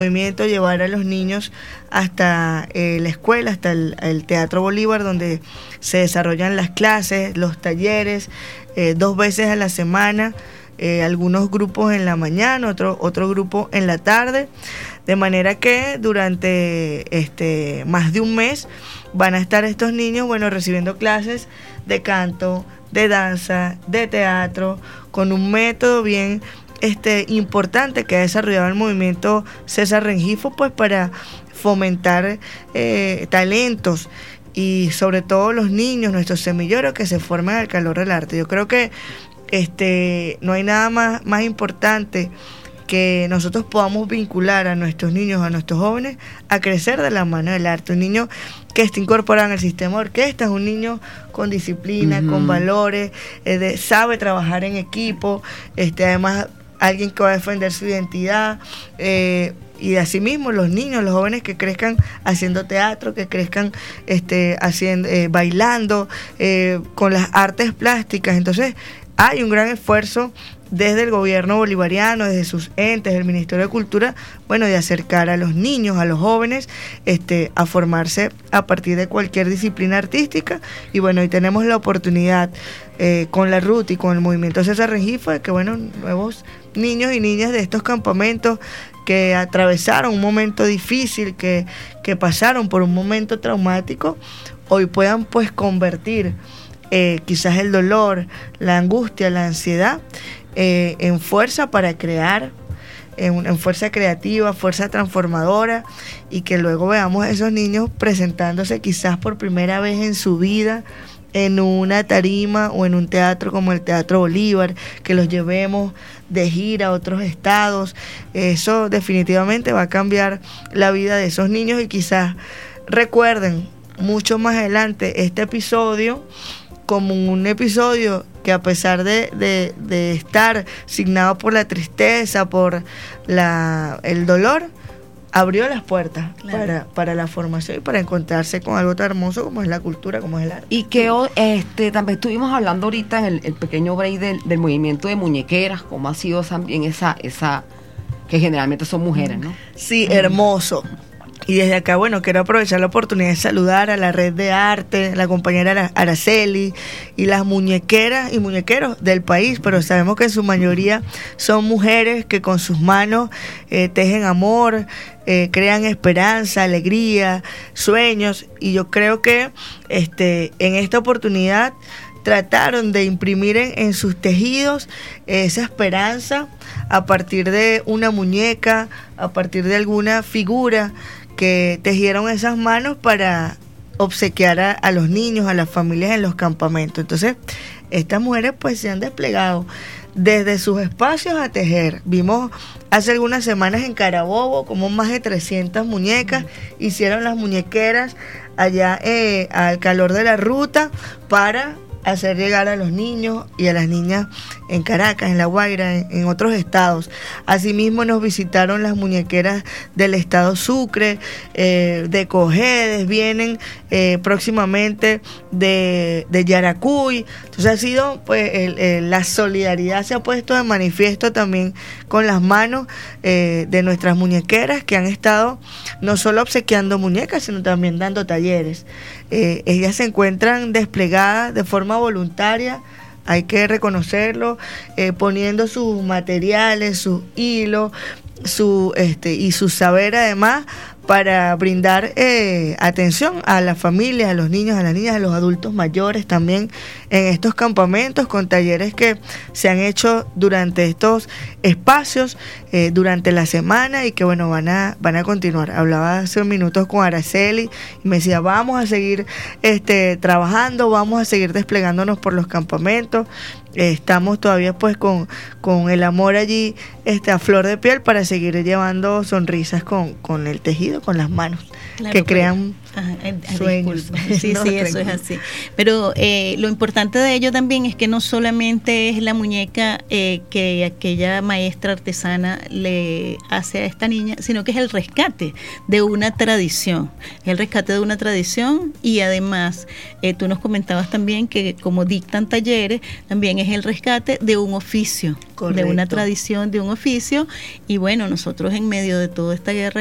movimiento, llevar a los niños hasta la escuela, hasta el Teatro Bolívar, donde se desarrollan las clases, los talleres, 2 veces a la semana, algunos grupos en la mañana, otro grupo en la tarde, de manera que durante más de un mes van a estar estos niños, recibiendo clases de canto, de danza, de teatro, con un método bien importante que ha desarrollado el movimiento César Rengifo, pues para fomentar talentos y sobre todo los niños, nuestros semilleros, que se forman al calor del arte. Yo creo que no hay nada más importante que nosotros podamos vincular a nuestros niños, a nuestros jóvenes, a crecer de la mano del arte. Un niño que esté incorporado en el sistema de orquesta es un niño con disciplina, con valores, sabe trabajar en equipo, además alguien que va a defender su identidad, y asimismo los niños, los jóvenes que crezcan haciendo teatro, que crezcan bailando, con las artes plásticas. Entonces hay un gran esfuerzo desde el gobierno bolivariano, desde sus entes, el Ministerio de Cultura, de acercar a los niños, a los jóvenes, a formarse a partir de cualquier disciplina artística. Y hoy tenemos la oportunidad con la RUT y con el movimiento César Rengifo de que nuevos niños y niñas de estos campamentos que atravesaron un momento difícil, que pasaron por un momento traumático, hoy puedan convertir quizás el dolor, la angustia, la ansiedad en fuerza para crear, en fuerza creativa, fuerza transformadora, y que luego veamos a esos niños presentándose quizás por primera vez en su vida en una tarima o en un teatro como el Teatro Bolívar, que los llevemos de gira a otros estados. Eso definitivamente va a cambiar la vida de esos niños, y quizás recuerden mucho más adelante este episodio como un episodio que, a pesar de estar signado por la tristeza, por el dolor, abrió las puertas, claro, para la formación y para encontrarse con algo tan hermoso como es la cultura, como es el arte. Y que también estuvimos hablando ahorita en el pequeño break del movimiento de muñequeras, cómo ha sido también esa que generalmente son mujeres, ¿no? Sí, hermoso. Y desde acá, quiero aprovechar la oportunidad de saludar a la red de arte, la compañera Araceli, y las muñequeras y muñequeros del país, pero sabemos que en su mayoría son mujeres que con sus manos tejen amor, crean esperanza, alegría, sueños, y yo creo que en esta oportunidad trataron de imprimir en sus tejidos esa esperanza a partir de una muñeca, a partir de alguna figura que tejieron esas manos para obsequiar a los niños, a las familias en los campamentos. Entonces, estas mujeres se han desplegado desde sus espacios a tejer. Vimos hace algunas semanas en Carabobo como más de 300 muñecas hicieron las muñequeras allá al calor de la ruta para hacer llegar a los niños y a las niñas en Caracas, en La Guaira, en otros estados. Asimismo nos visitaron las muñequeras del estado Sucre, de Cojedes, vienen próximamente de Yaracuy. Entonces ha sido, la solidaridad se ha puesto de manifiesto también con las manos de nuestras muñequeras, que han estado no solo obsequiando muñecas, sino también dando talleres. Ellas se encuentran desplegadas de forma voluntaria, hay que reconocerlo, poniendo sus materiales, sus hilos, y su saber además, para brindar atención a las familias, a los niños, a las niñas, a los adultos mayores también en estos campamentos, con talleres que se han hecho durante estos espacios durante la semana, y que van a continuar. Hablaba hace unos minutos con Araceli y me decía, vamos a seguir trabajando, vamos a seguir desplegándonos por los campamentos. Estamos todavía con el amor allí a flor de piel, para seguir llevando sonrisas con el tejido, hecho con las manos, Claro, que pero- crean sueños. disculpa. Sí, No, sí, eso es tranquilo. así. Pero lo importante de ello también es que no solamente es la muñeca que aquella maestra artesana le hace a esta niña, sino que es el rescate de una tradición. Es el rescate de una tradición y además tú nos comentabas también que como dictan talleres, también es el rescate de un oficio, de una Correcto. tradición, de un oficio. Y bueno, nosotros en medio de toda esta guerra